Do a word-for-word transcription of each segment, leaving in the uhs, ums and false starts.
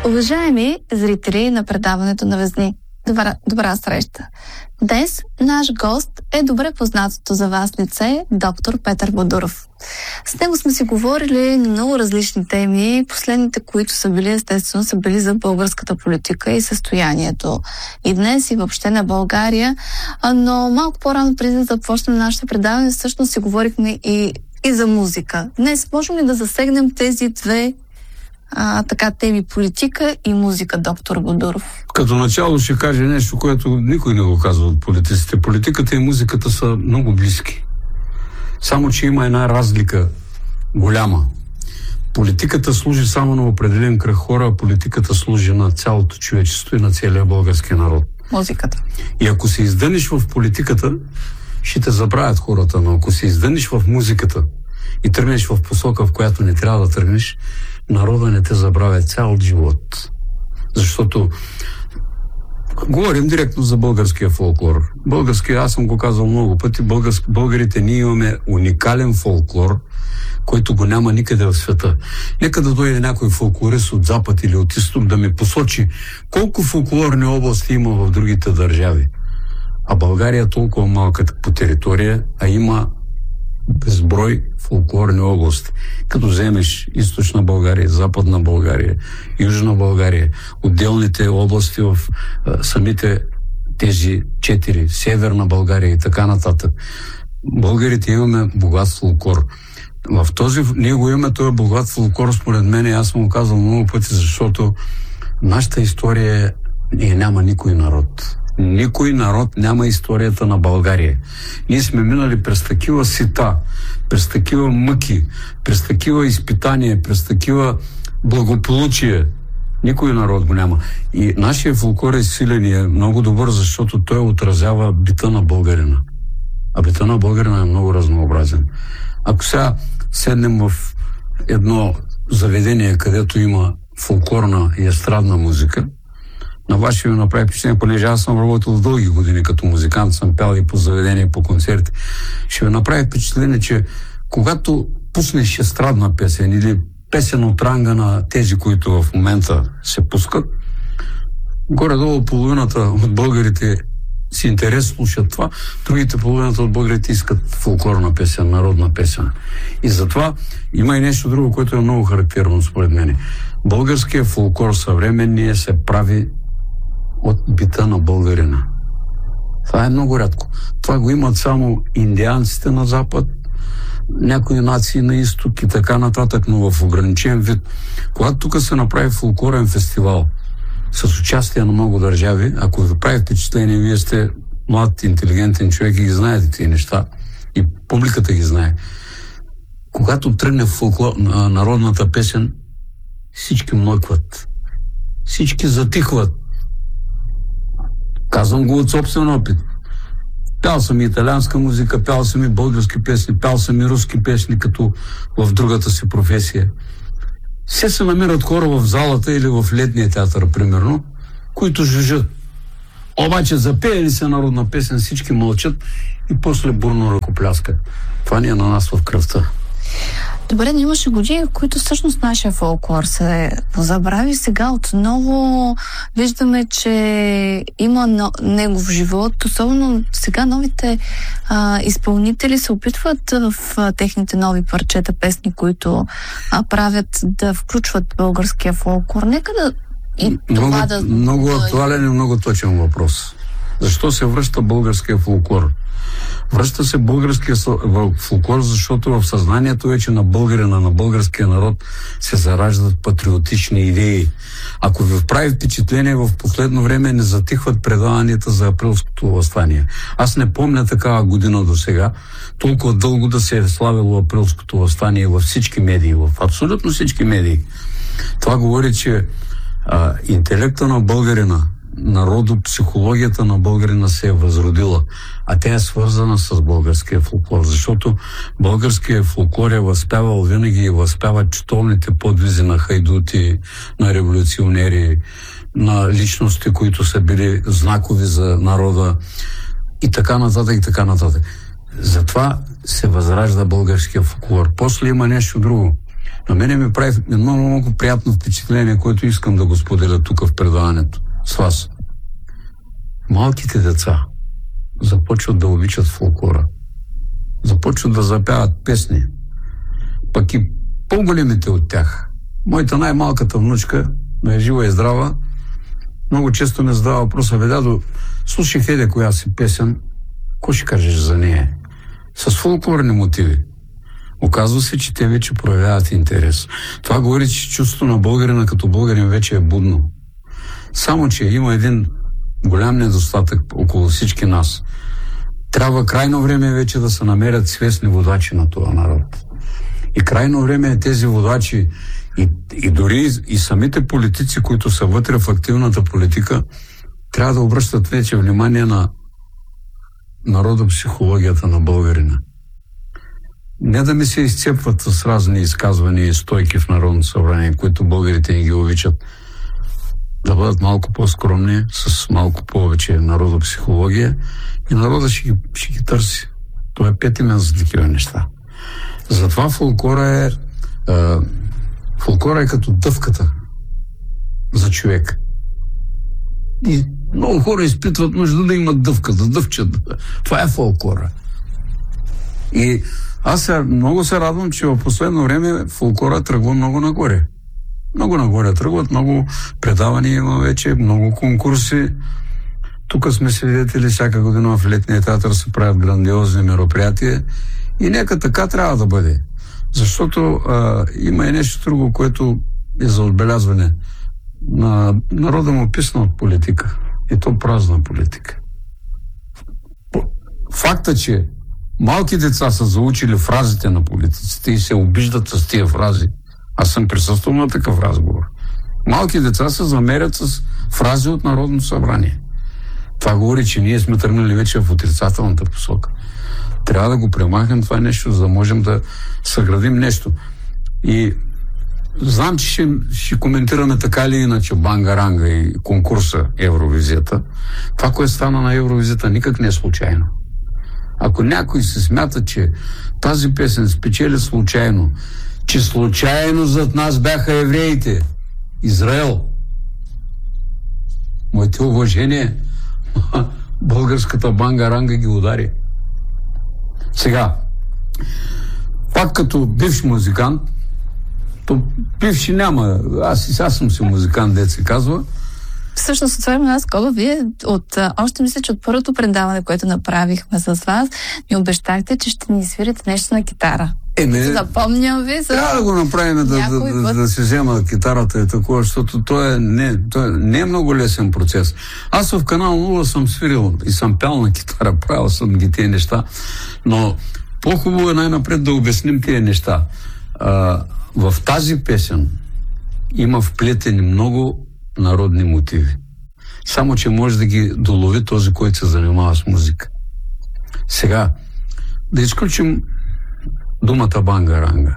Уважаеми зрители на предаването на Везни, добра, добра среща! Днес наш гост е добре познатото за вас лице доктор Петър Бодуров. С него сме си говорили на много различни теми. Последните, които са били, естествено, са били за българската политика и състоянието и днес, и въобще на България. Но малко по-рано, преди да започнем нашето предаване, всъщност си говорихме и, и за музика. Днес можем ли да засегнем тези две А, така теми политика и музика, доктор Бодуров? Като начало ще кажа нещо, което никой не го казва от политиците. Политиката и музиката са много близки. Само, че има една разлика голяма. Политиката служи само на определен кръг хора, а политиката служи на цялото човечество и на целия български народ. Музиката. И ако се издъниш в политиката, ще те забравят хората, но ако се издъниш в музиката и тръгнеш в посока, в която не трябва да тръгнеш, народа не те забравя цял живот. Защото говорим директно за българския фолклор. Българския, аз съм го казал много пъти, български, българите ние имаме уникален фолклор, който го няма никъде в света. Нека да дойде някой фолклорист от запад или от изток да ми посочи колко фолклорни области има в другите държави. А България е толкова малка по територия, а има безброй фолклорни области. Като вземеш източна България, западна България, южна България, отделните области в а, самите тези четири, северна България и така нататък. Българите имаме богат фолклор. В този, ние го имаме този богат фолклор, според мен, аз съм го казал много пъти, защото нашата история е, няма никой народ. Никой народ няма историята на България. Ние сме минали през такива сита, през такива мъки, през такива изпитания, през такива благополучия. Никой народ го няма. И нашия фолклор е силен и е много добър, защото той отразява бита на българина. А бита на българина е много разнообразен. Ако сега седнем в едно заведение, където има фолклорна и естрадна музика, на вас ще ви направи впечатление, понеже аз съм работил в дълги години като музикант, съм пял и по заведения, и по концерти. Ще ви направи впечатление, че когато пуснеш естрадна песен или песен от ранга на тези, които в момента се пускат, горе-долу половината от българите си интерес слушат това, другите половината от българите искат фолклорна песен, народна песен. И затова има и нещо друго, което е много характерно според мен. Българският фолклор съвременния се прави от бита на българина. Това е много рядко. Това го имат само индианците на запад, някои нации на изток и така нататък, но в ограничен вид. Когато тук се направи фолклорен фестивал с участие на много държави, ако ви прави впечатление, вие сте млад, интелигентен човек и ги знаете тези неща, и публиката ги знае. Когато тръгне в фолклор, народната песен, всички млъкват. Всички затихват. Казвам го от собствен опит. Пял съм и италианска музика, пял съм и български песни, пял съм и руски песни, като в другата си професия. Все се намират хора в залата или в летния театър, примерно, които жужжат. Обаче запее ли се народна песен, всички мълчат и после бурно ръкопляскат. Това ни е на нас в кръвта. Добре, но имаше години, в които всъщност нашия фолклор се забрави. Сега отново виждаме, че има но, негов живот. Особено сега новите а, изпълнители се опитват в а, техните нови парчета, песни, които а, правят, да включват българския фолклор. Нека да и много, това да... Много актуален и много точен въпрос. Защо се връща българския фолклор? Връща се българския фолклор, защото в съзнанието вече на българина, на българския народ се зараждат патриотични идеи. Ако ви прави впечатление, в последно време не затихват предаванията за априлското въстание. Аз не помня такава година до сега, толкова дълго да се е славило априлското въстание във всички медии, в абсолютно всички медии. Това говори, че а, интелекта на българина, народопсихологията на българина се е възродила, а тя е свързана с българския фолклор, защото българския фолклор е възпявал винаги и възпява чутовните подвизи на хайдути, на революционери, на личности, които са били знакови за народа и така нататък, и така нататък. Затова се възражда българския фолклор. После има нещо друго. На мене ми прави едно много приятно впечатление, което искам да го споделя тук в предаването с вас. Малките деца започват да обичат фолклора. Започват да запяват песни. Пък и по-големите от тях. Моята най-малката внучка, но е жива и здрава, много често ме задава въпроса: бе, дядо, слушай, еде коя си песен, какво ще кажеш за нея? С фолклорни мотиви. Оказва се, че те вече проявяват интерес. Това говори, че чувството на българина като българин вече е будно. Само че има един голям недостатък около всички нас. Трябва крайно време вече да се намерят свестни водачи на това народ. И крайно време е тези водачи и, и дори и самите политици, които са вътре в активната политика, трябва да обръщат вече внимание на народопсихологията на българина. Не да ми се изцепват с разни изказвания и стойки в Народното събрание, които българите ни ги обичат, да бъдат малко по-скромни, с малко повече народопсихология, и народа ще ги, ще ги търси. Това е пет имен за такива неща. Затова фолклора е, е фолклора е като дъвката за човек. И много хора изпитват нужда да имат дъвка, да дъвчат. Това е фолклора. И аз се, много се радвам, че в последно време фолклора тръгва много нагоре. Много нагоре тръгват, много предавания има вече, много конкурси. Тук сме свидетели, всяка година в летния театър се правят грандиозни мероприятия. И нека така трябва да бъде. Защото а, има и нещо друго, което е за отбелязване. На народа му писна от политика. И то празна политика. Факта, че малки деца са заучили фразите на политиците и се обиждат с тия фрази. Аз съм присъствал на такъв разговор. Малки деца се замерят с фрази от Народното събрание. Това говори, че ние сме тръгнали вече в отрицателната посока. Трябва да го премахнем това нещо, за да можем да съградим нещо. И знам, че ще, ще коментираме така или иначе банга-ранга и конкурса Евровизията. Това, което стана на Евровизията, никак не е случайно. Ако някой се смята, че тази песен спечели случайно, че случайно зад нас бяха евреите, Израел, моите уважения, българската банга-ранга ги удари. Сега, пак като бивш музикант, то бивши няма, аз и сега съм си музикант, дет се казва. Всъщност, от това нас, Коба, вие от, а, още мисля, че от първото предаване, което направихме с вас, ми обещахте, че ще ни свирите нещо на китара. Еме, Запомням ви за... Трябва да го направим, да, да, да, да се взема китарата и такова, защото то е, не, то е, не е много лесен процес. Аз в Канал нула съм свирил и съм пял на китара, правил съм ги тия неща, но по-хубаво е най-напред да обясним тия неща. А, в тази песен има вплетени много народни мотиви. Само, че може да ги долови този, който се занимава с музика. Сега, да изключим думата банга-ранга.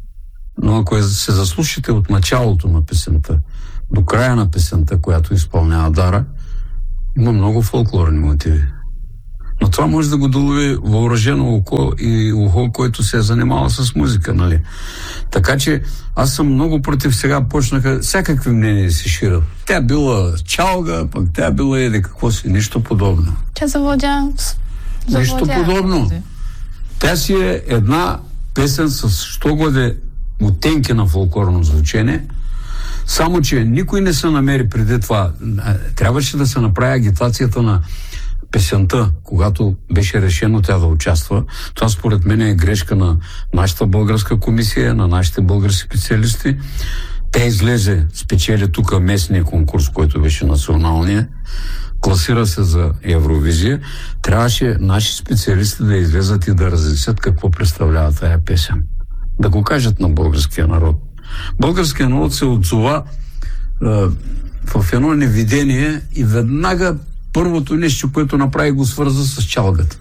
Но ако се заслушате от началото на песента до края на песента, която изпълнява Дара, има много фолклорни мотиви. Но това може да го долови въоръжено око и ухо, който се е занимавал с музика, нали? Така че аз съм много против, сега почнаха всякакви мнения се ширят. Тя била чалга, пък тя била еде какво си, нищо подобно. Тя завладя... Нищо подобно. Тя си е една песен с що годе оттенки на фолклорно звучение, само че никой не се намери преди това. Трябваше да се направи агитацията на песента, когато беше решено тя да участва. Това според мен е грешка на нашата българска комисия, на нашите български специалисти. Те излезе, спечели тук местния конкурс, който беше националния, класира се за Евровизия. Трябваше наши специалисти да излезат и да разяснят какво представлява тая песен. Да го кажат на българския народ. Българския народ се отзова е, в едно невидение и веднага първото нещо, което направи, го свърза с чалгата.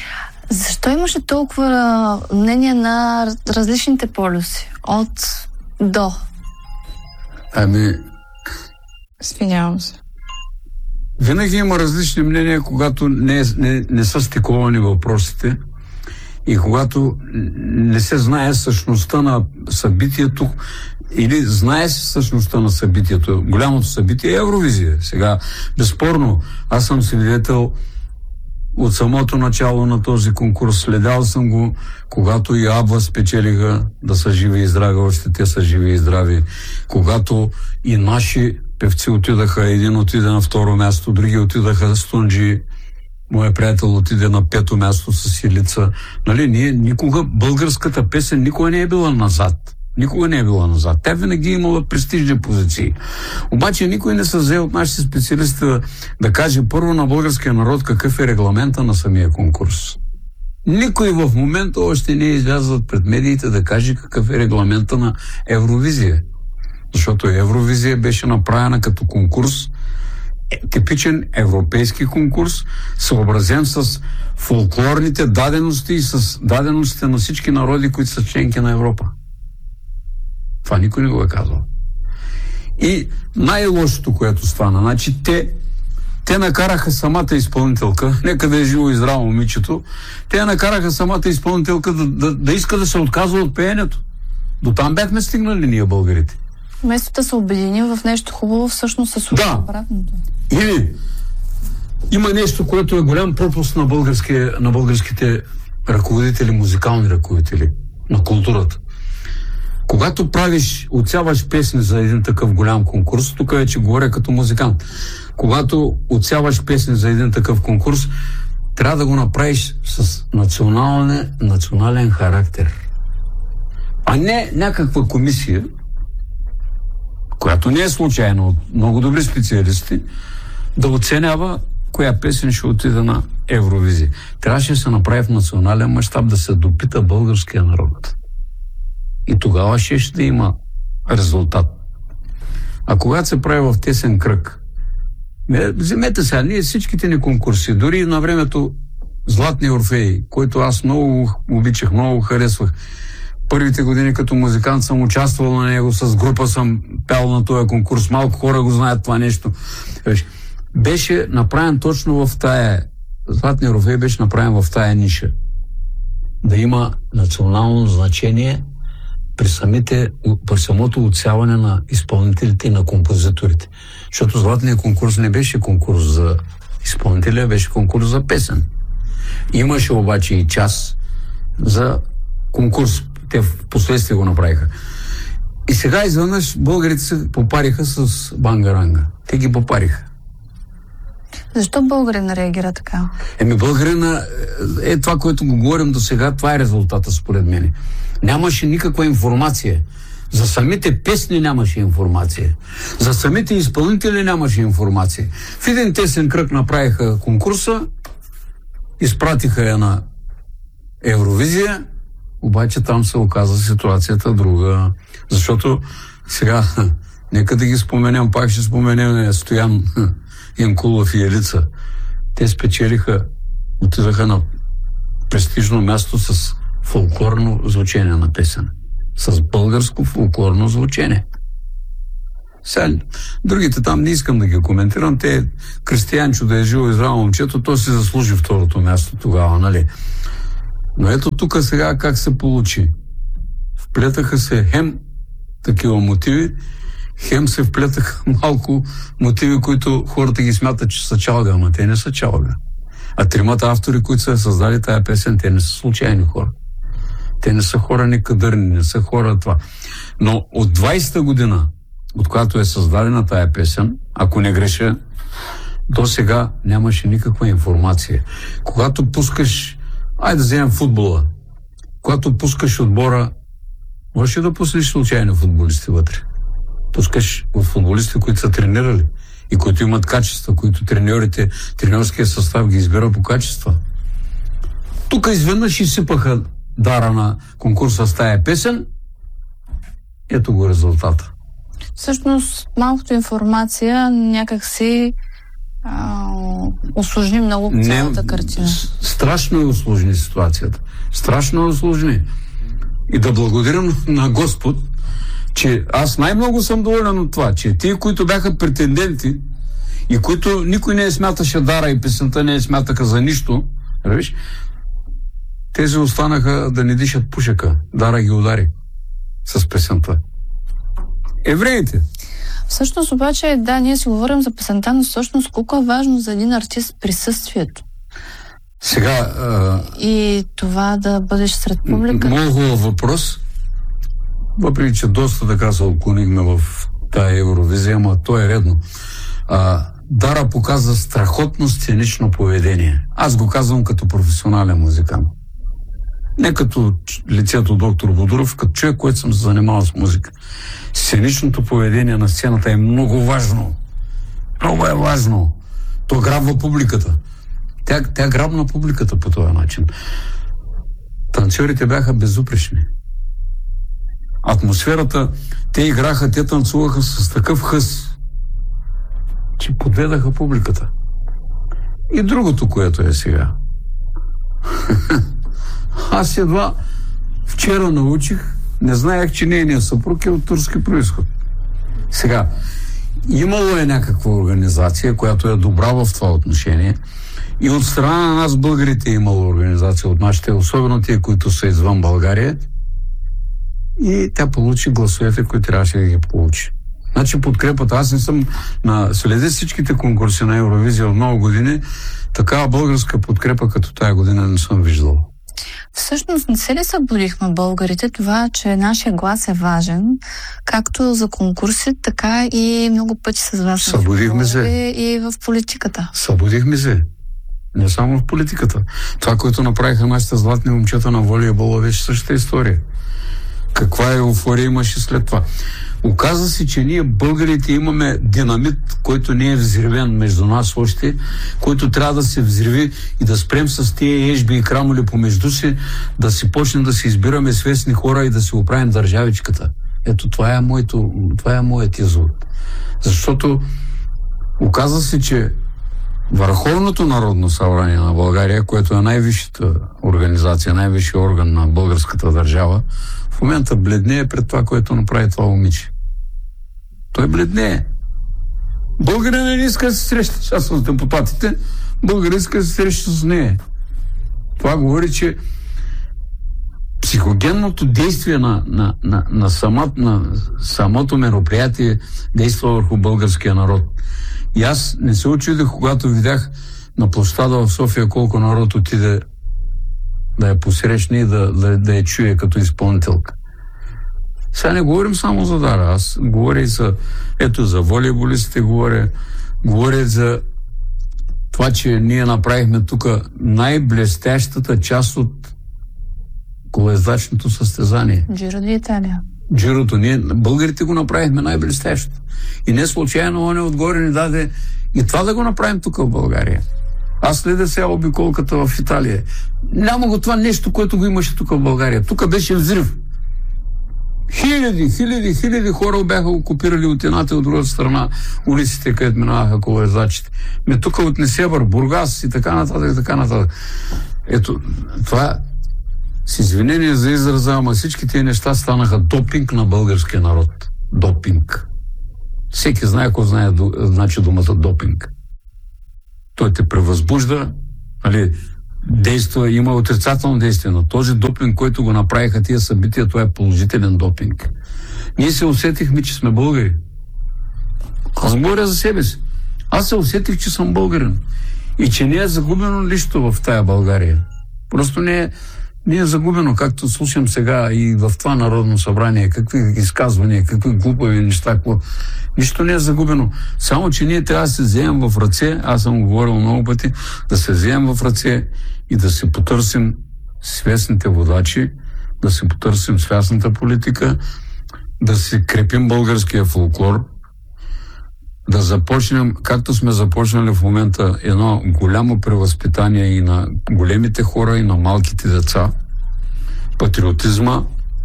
Защо имаше толкова мнение на различните полюси? От до? Ами... Свинявам се. Винаги има различни мнения, когато не, не, не са стиковани въпросите И когато не се знае същността на събитието, или знае се същността на събитието, голямото събитие е Евровизия. Сега, безспорно, аз съм свидетел от самото начало на този конкурс, следял съм го, когато и Абба спечелиха, да са живи и здрави, още те са живи и здрави, когато и наши певци отидаха, един отиде на второ място, други отидаха с Тунджи, моят приятел отиде на пето място с Силица. Нали, ние никога, българската песен никога не е била назад. Никога не е била назад. Тя винаги е имала престижни позиции. Обаче никой не се взе от нашите специалисти да, да каже първо на българския народ какъв е регламента на самия конкурс. Никой в момента още не е излязъл пред медиите да каже какъв е регламента на Евровизия. Защото Евровизия беше направена като конкурс, типичен европейски конкурс, съобразен с фолклорните дадености и с даденостите на всички народи, които са членки на Европа. Това никой не го е казал. И най-лошото, което стана, значи те, те накараха самата изпълнителка, нека да е живо и здраво момичето, те накараха самата изпълнителка да, да, да иска да се отказва от пеенето. До там бяхме стигнали ние, българите. Вместо да се обединим в нещо хубаво, всъщност се случва да. обратното. Или има нещо, което е голям пропуск на, на българските ръководители, музикални ръководители на културата. Когато правиш, отсяваш песни за един такъв голям конкурс, тук вече говоря като музикант, когато отсяваш песни за един такъв конкурс, трябва да го направиш с национален, национален характер. А не някаква комисия, която не е случайно от много добри специалисти, да оценява коя песен ще отиде на Евровизия. Трябваше да се направи в национален мащаб, да се допита българския народ. И тогава ще ще има резултат. А когато се прави в тесен кръг, вземете сега, ние всичките ни конкурси, дори на времето Златни Орфеи, който аз много обичах, много харесвах. Първите години като музикант съм участвал на него, с група съм пял на този конкурс, малко хора го знаят това нещо. Беше направен точно в тая, Златни Орфеи беше направен в тая ниша. Да има национално значение при, самите, при самото отсяване на изпълнителите и на композиторите. Защото Златният конкурс не беше конкурс за изпълнителя, беше конкурс за песен. Имаше обаче и час за конкурс. Те в последствие го направиха. И сега изведнъж българите се попариха с бангаранга. Те ги попариха. Защо българина реагира така? Еми българина е това, което го говорим до сега, това е резултата според мен. Нямаше никаква информация. За самите песни нямаше информация. За самите изпълнители нямаше информация. В един тесен кръг направиха конкурса, изпратиха я на Евровизия, обаче там се оказа ситуацията друга. Защото сега, нека да ги споменем, пак ще споменем Стоян Янкулов и Елица. Те спечелиха, отидаха на престижно място с фолклорно звучение на песен. С българско фолклорно звучение. Сега, другите там не искам да ги коментирам. Те, Кристиянчо да е живо и здраво момчето, то си заслужи второто място тогава, нали? Но ето тук сега как се получи. Вплетаха се хем такива мотиви, хем се вплетаха малко мотиви, които хората ги смятат, че са чалга, ама те не са чалга. А тримата автори, които са създали тая песен, те не са случайни хора. Те не са хора некадърни, не са хора това. Но от двайсета година, от която е създадена тая песен, ако не греша, до сега нямаше никаква информация. Когато пускаш, айде да вземем футбола, когато пускаш отбора, можеш ли да пуснеш случайно футболисти вътре? Пускаш от футболисти, които са тренирали и които имат качества, които треньорите, треньорския състав ги избира по качества. Тук изведнъж изсипаха дара на конкурса с тая песен. Ето го резултата. Всъщност, малкото информация някак си а, усложни много цялата картина. Страшно е усложни ситуацията. Страшно е усложни. И да благодарим на Господ, че аз най-много съм доволен от това, че тие, които бяха претенденти и които никой не е смяташе дара и песента не е смятаха за нищо, виж, Тези останаха да не дишат пушека. Дара ги удари с песента. Евреите. Всъщност обаче, да, ние си говорим за песента, но всъщност колко е важно за един артист присъствието. Сега... А... И това да бъдеш сред публика. Много хубав въпрос. Въпреки, че доста така се отклонихме в тая Евровизия, ама то е редно. А, Дара показа страхотно сценично поведение. Аз го казвам като професионален музикант. Не като лицето доктор Бодуров, като човек, който съм се занимавал с музика. Сценичното поведение на сцената е много важно. Много е важно. То грабва публиката. Тя, тя грабна публиката по този начин. Танцорите бяха безупречни. Атмосферата, те играха, те танцуваха с такъв хъс, че подведаха публиката. И другото, което е сега. Аз едва вчера научих, не знаех, че нейният съпруг е от турски произход. Сега, имало е някаква организация, която е добра в това отношение, и от страна на нас, българите, е имало организация от нашите, особено тия, които са извън България, и тя получи гласовете, които трябваше да ги получи. Значи подкрепата, аз не съм на следя всичките конкурси на Евровизия от много години, такава българска подкрепа като тая година не съм виждал. Всъщност не се ли събудихме българите това, че нашия глас е важен, както за конкурси, така и много пъти с вас. Събудихме се. И в политиката. Събудихме се. Не само в политиката. Това, което направиха нашите златни момчета на волейбола, беше същата история. Каква еуфория имаше след това. Оказва се, че ние, българите, имаме динамит, който не е взривен между нас още, който трябва да се взриви и да спрем с тия ежби и крамоли помежду си, да си почнем да си избираме свестни хора и да си оправим държавичката. Ето, това е, моето, това е моят извод. Защото оказва се, че Върховното народно събрание на България, което е най-висшата организация, най-висшия орган на българската държава, в момента бледнее пред това, което направи това момиче. Той бледнее. Българин не иска да се среща част с депутатите, българин иска да се среща с нея. Това говори, че психогенното действие на, на, на, на, самот, на самото мероприятие действа върху българския народ. И аз не се очудих, когато видях на площада в София колко народ отиде да я посрещне и да, да, да я чуе като изпълнителка. Сега не говорим само за Дара. Аз говоря и за, ето, за волейболистите, говоря, говоря за това, че ние направихме тук най-блестящата част от колездачното състезание. Джиро ди Италия. Джирото. Ние, българите, го направихме най-блестящо. И не случайно он е отгоре ни даде и това да го направим тук в България. Аз следя сега обиколката в Италия. Няма го това нещо, което го имаше тук в България. Тук беше взрив. Хиляди, хиляди, хиляди хора бяха окупирали от едната и от другата страна улиците, където минаваха колездачите. Ме тук от Несебър, Бургас и така нататък, и така нататък. Ето, това с извинение за израза, ама всички тези неща станаха допинг на българския народ. Допинг. Всеки знае, ако знае, значи думата допинг. Той те превъзбужда, нали, действа, има отрицателно действие, но този допинг, който го направиха тия събития, това е положителен допинг. Ние се усетихме, че сме българи. Аз говоря за себе си. Аз се усетих, че съм българин. И че не е загубено нищо в тая България. Просто не е, не е загубено, както слушам сега и в това Народно събрание, какви изказвания, какви глупави неща, какво. Нищо не е загубено. Само, че ние трябва да се вземем в ръце, аз съм говорил много пъти, да се вземем в ръце и да се потърсим свестните водачи, да се потърсим свестната политика, да се крепим българския фолклор, да започнем, както сме започнали в момента, едно голямо превъзпитание и на големите хора, и на малките деца. Патриотизма.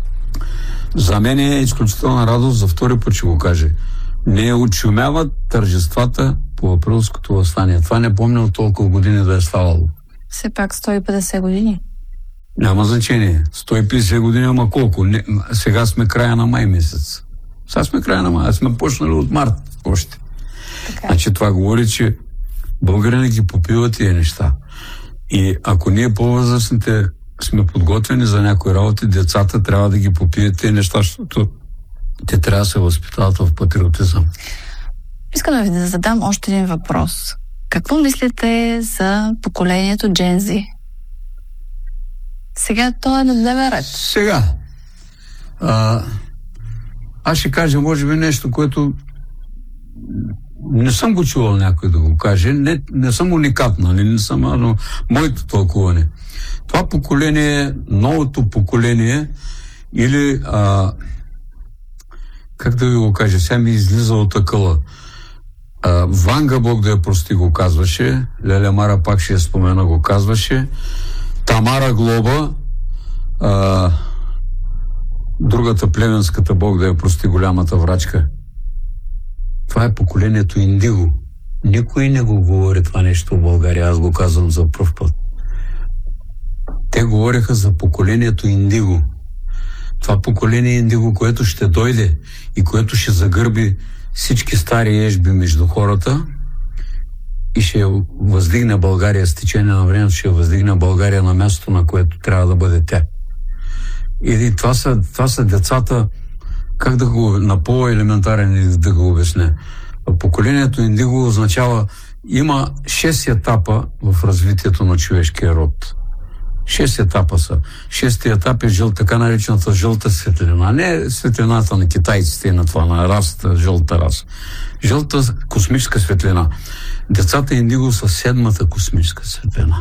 За мен е изключителна радост, за втори път ще го кажа. Не очумяват тържествата по априлското въстание. Това не помня от толкова години да е ставало. Все пак сто и петдесет години. Няма значение. сто и петдесет години, ама колко? Не, сега сме края на май месец. Сега сме края на май. Сме почнали от март още. Така. Значи това говори, че българите ги попиват тия неща. И ако ние по-възрастните сме подготвени за някои работи, децата трябва да ги попият тези неща, защото те трябва да се възпитават в патриотизъм. Искам да ви да задам още един въпрос. Какво мислите за поколението Gen Z? Сега то е на дневен ред. Сега. А, аз ще кажа, може би, нещо, което не съм го чувал някой да го каже. Не, не съм уникат, нали? Не съм, но моето тълкуване. Това поколение, новото поколение, или а, как да ви го кажа, сега ми излиза от акъла. А, Ванга, Бог да я прости, го казваше. Леля Мара пак ще я спомена, го казваше. Тамара Глоба, а, другата племенската, Бог да я прости, голямата врачка. Това е поколението Индиго. Никой не го говори това нещо в България, аз го казвам за пръв път. Те говореха за поколението Индиго. Това поколение Индиго, което ще дойде и което ще загърби всички стари ежби между хората и ще въздигне България с течение на времето, ще въздигне България на мястото, на което трябва да бъде тя. И това са, това са децата, как да го, на по-елементарен да го обясня. Поколението Индиго означава, има шест етапа в развитието на човешкия род. Шест етапа са. Шестият етап е жъл, така наречената жълта светлина. Не светлината на китайците и на това, на расата, жълта раса. Жълта космическа светлина. Децата Индиго са седмата космическа светлина.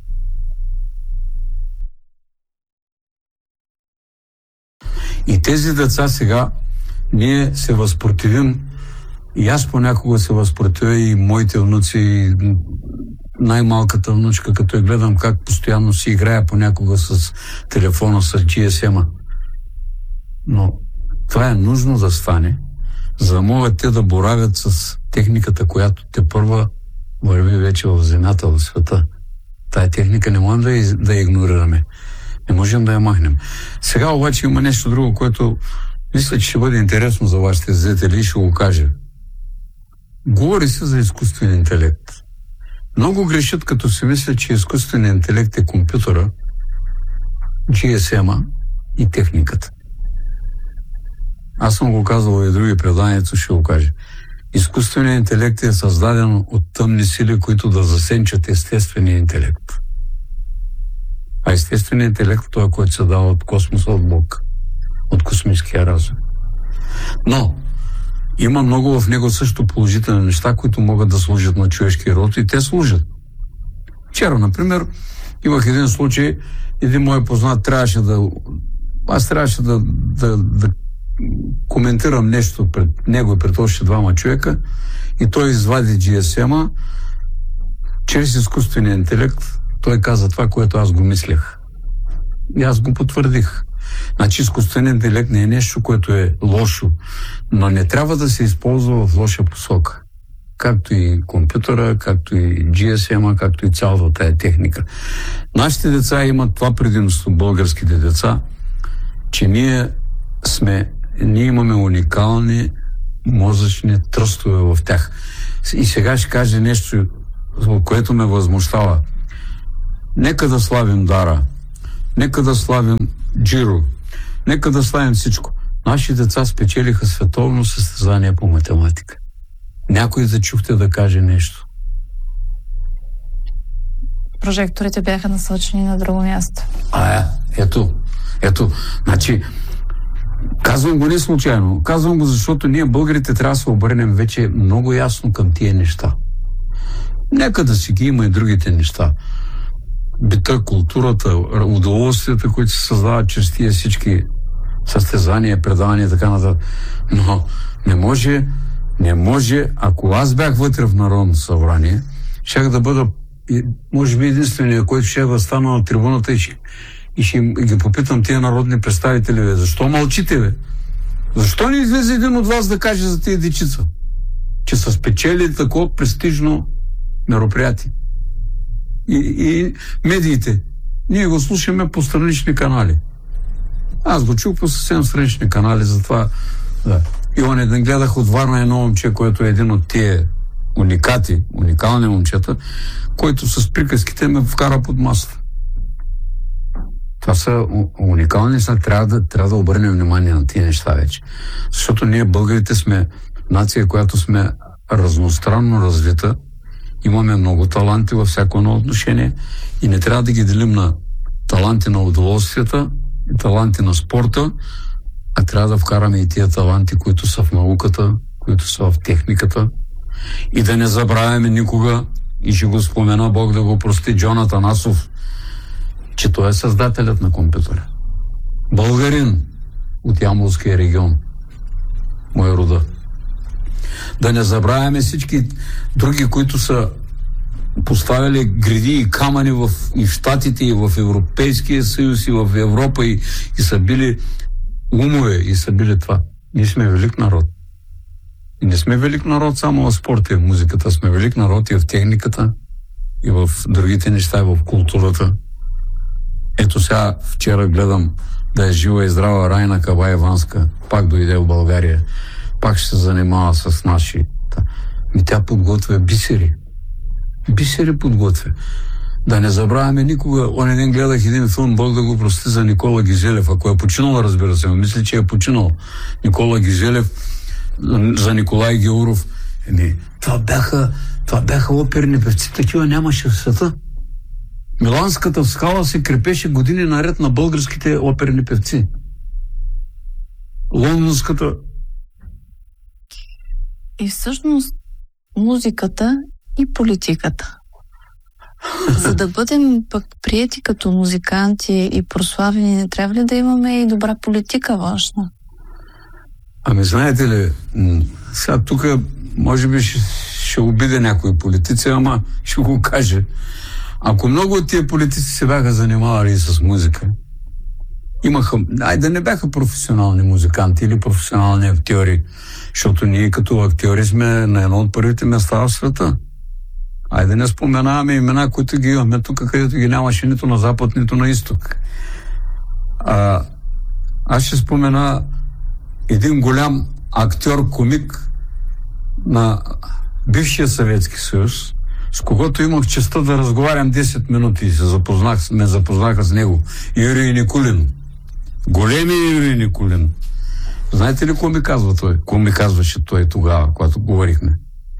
И тези деца сега ние се възпротивим, и аз понякога се възпротивя, и моите внуци, и най-малката внучка, като я гледам как постоянно си играе понякога с телефона, с джи ес ем-а. Но това е нужно да стане, за да могат те да боравят с техниката, която те първа върви вече в земята, в света. Тая техника не можем да, из, да игнорираме. Не можем да я махнем. Сега обаче има нещо друго, което мисля, че ще бъде интересно за вашите зрители и ще го кажа. Говори се за изкуствен интелект. Много грешат, като си мислят, че изкуственият интелект е компютъра, джи ес ем-а и техниката. Аз съм го казал и други преданието, ще го кажа. Изкуственият интелект е създаден от тъмни сили, които да засенчат естествения интелект. А естественият интелект е това, който се дава от космоса, от Бог, от космическия разум. Но има много в него също положителни неща, които могат да служат на човешкия род, и те служат. Вчера, например, имах един случай, един мой познат трябваше да... Аз трябваше да, да, да коментирам нещо пред него и пред още двама човека, и той извади джи ес ем-а, чрез изкуствения интелект той каза това, което аз го мислех. И аз го потвърдих. Значи изкуственият интелект не е нещо, което е лошо, но не трябва да се използва в лоша посока. Както и компютъра, както и джи ес ем-а, както и цялата тая техника. Нашите деца имат това предимство, българските деца, че ние сме, ние имаме уникални мозъчни тръстове в тях. И сега ще кажа нещо, което ме възмущава. Нека да славим Дара, нека да славим Джиро, нека да славим всичко. Наши деца спечелиха световно състезание по математика. Някой да чухте да каже нещо. Прожекторите бяха насочени на друго място. А, ето, ето, значи, казвам го не случайно. Казвам го, защото ние, българите, трябва да се обърнем вече много ясно към тия неща. Нека да си ги има и другите неща. Бита, културата, удоволствията, които се създават чрез тия всички състезания, предавания и така нататък. Но не може, не може, ако аз бях вътре в Народното събрание, щях да бъда, може би, единствения, който ще да стана на трибуната и ще, и ще ги попитам тия народни представители, бе, защо мълчите, бе? Защо не излезе един от вас да каже за тия дечица, че са спечели такова престижно мероприятие? И, и медиите. Ние го слушаме по странични канали. Аз го чух по съвсем странични канали, затова да. И он един гледах от Варна едно момче, което е един от тия уникати, уникални момчета, който с приказките ме вкара под масата. Това са уникални неща. Трябва да, трябва да обърнем внимание на тия неща вече. Защото ние, българите, сме нация, която сме разностранно развита. Имаме много таланти във всяко едно отношение и не трябва да ги делим на таланти на удоволствията и таланти на спорта, а трябва да вкараме и тия таланти, които са в науката, които са в техниката. И да не забравяме никога, и ще го спомена, Бог да го прости, Джонатан Асов, че той е създателят на компютъра. Българин от Ямболския регион. Мой рода. Да не забравяме всички други, които са поставили гради и камъни в, и в Щатите, и в Европейския съюз, и в Европа, и, и са били умове, и са били това. Ние сме велик народ. И не сме велик народ само в спорта и в музиката, сме велик народ и в техниката, и в другите неща, и в културата. Ето сега, вчера гледам да е жива и здрава Райна Кабаеванска, пак дойде в България, пак ще се занимава с наши. Ми тя подготвя бисери. Бисери подготвя. Да не забравяме никога. Оня ден гледах един филм, Бог да го прости, за Никола Гизелев. Ако е починал, разбира се, мисля, че е починал. Никола Гизелев за Николай Георов. Еми, това бяха, това бяха оперни певци, такива нямаше в света. Миланската скала се крепеше години наред на българските оперни певци. Лондонската. И всъщност музиката и политиката. За да бъдем пък приети като музиканти и прославени, не трябва ли да имаме и добра политика външна? Ами знаете ли, сега тук може би ще, ще обиде някои политици, ама ще го каже. Ако много от тия политици се бяха занимавали с музика, имаха, ай да не бяха професионални музиканти или професионални актьори, защото ние като актьори сме на едно от първите места в света. Айде да не споменаваме имена, които ги имаме тук, където ги нямаше нито на запад, нито на изток. А, аз ще спомена един голям актьор-комик на бившия Съветски съюз, с когото имах честта да разговарям десет минути и се запознах, ме запознаха с него. Юрий Никулин. Големия Юрий Никулин. Знаете ли какво ми казва той? Какво ми казваше той тогава, когато говорихме?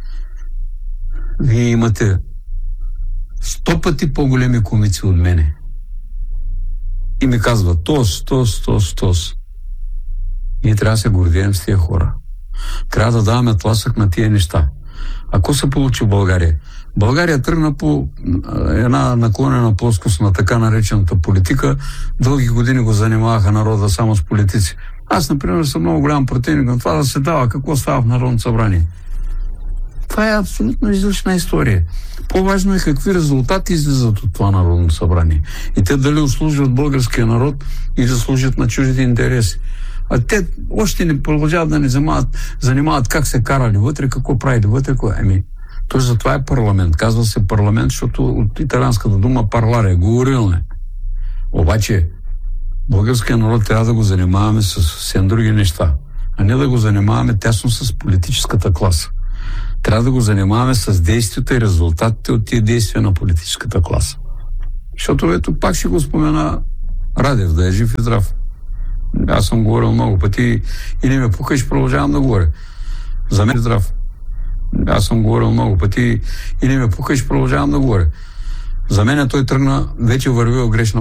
Вие имате сто пъти по-големи комици от мене. И ми казва тос, тос, тос, тос. Ние трябва да се гордеем с тия хора. Трябва да даваме тласък на тия неща. Ако се получи в България? България тръгна по една наклонена плоскост на така наречената политика. Дълги години го занимаваха народа само с политици. Аз, например, съм много голям противник на това да се дава какво става в Народното събрание. Това е абсолютно излишна история. По-важно е какви резултати излизат от това Народно събрание. И те дали услужват българския народ или служат на чуждите интереси. А те още не продължават да не занимават, занимават как се карали вътре, какво правили вътре. Какво... Еми, той затова е парламент. Казва се парламент, защото от италианската дума парларе, говорилне. Обаче българския народ трябва да го занимаваме с съвсем други неща, а не да го занимаваме тясно с политическата класа. Трябва да го занимаваме с действията и резултатите от тия действия на политическата класа. Защото ето пак ще го спомена Радев, да е жив и здрав. Аз съм говорил много пъти и не ме пука и ще продължавам да говоря. За мен е здрав. Аз съм говорил много пъти и не ме пука и ще продължавам да говоря. За мен той тръгна, вече върви в грешна